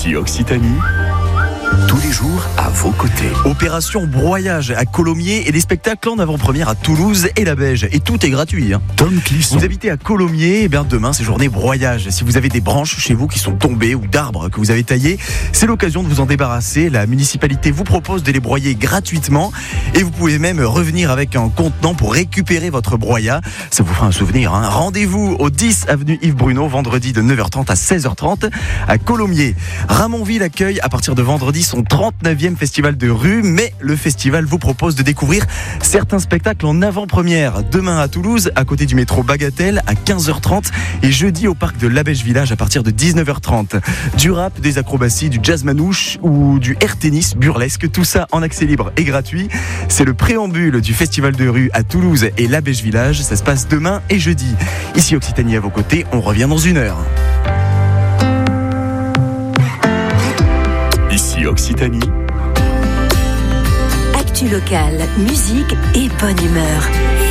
Ici Occitanie. Tous les jours à vos côtés. Opération broyage à Colomiers et des spectacles en avant-première à Toulouse et la Beige. Et tout est gratuit. Tom Clisson. Vous habitez à Colomiers, et bien demain c'est journée broyage. Si vous avez des branches chez vous qui sont tombées ou d'arbres que vous avez taillés, c'est l'occasion de vous en débarrasser. La municipalité vous propose de les broyer gratuitement et vous pouvez même revenir avec un contenant pour récupérer votre broyat. Ça vous fera un souvenir. Rendez-vous au 10 avenue Yves Bruno, vendredi de 9h30 à 16h30 à Colomiers. Ramonville accueille à partir de vendredi son 39e festival de rue, mais le festival vous propose de découvrir certains spectacles en avant-première. Demain à Toulouse, à côté du métro Bagatelle, à 15h30 et jeudi au parc de La Beige Village à partir de 19h30. Du rap, des acrobaties, du jazz manouche ou du air tennis burlesque, tout ça en accès libre et gratuit. C'est le préambule du festival de rue à Toulouse et La Beige Village. Ça se passe demain et jeudi. Ici Occitanie à vos côtés, on revient dans 1 heure. Ici Occitanie. Actu locale, musique et bonne humeur.